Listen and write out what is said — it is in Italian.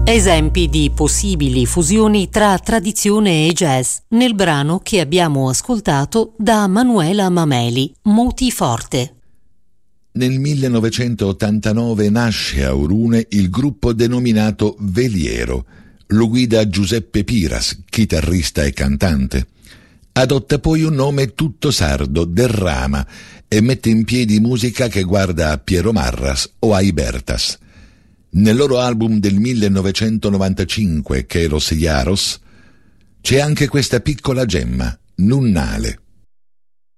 Esempi di possibili fusioni tra tradizione e jazz nel brano che abbiamo ascoltato da Manuela Mameli, Moti Forte. Nel 1989 nasce a Orune il gruppo denominato Veliero. Lo guida Giuseppe Piras, chitarrista e cantante. Adotta poi un nome tutto sardo, Derrama, e mette in piedi musica che guarda a Piero Marras o a Ibertas. Nel loro album del 1995, Keros Yaros, c'è anche questa piccola gemma, Nunnale.